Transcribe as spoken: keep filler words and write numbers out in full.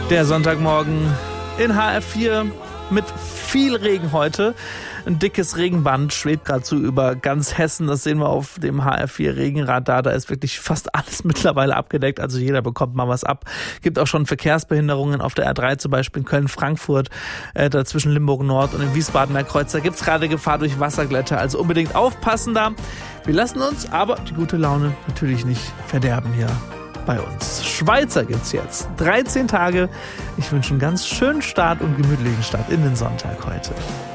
Der Sonntagmorgen in H F vier mit viel Regen heute. Ein dickes Regenband schwebt gerade so über ganz Hessen. Das sehen wir auf dem H F vier Regenradar. Da ist wirklich fast alles mittlerweile abgedeckt. Also jeder bekommt mal was ab. Gibt auch schon Verkehrsbehinderungen auf der R drei, zum Beispiel in Köln-Frankfurt, äh, da zwischen Limburg Nord und dem Wiesbadener Kreuz. Da gibt es gerade Gefahr durch Wasserglätte. Also unbedingt aufpassen da. Wir lassen uns aber die gute Laune natürlich nicht verderben hier bei uns. Schweizer gibt's jetzt. dreizehn Tage. Ich wünsche einen ganz schönen Start und gemütlichen Start in den Sonntag heute.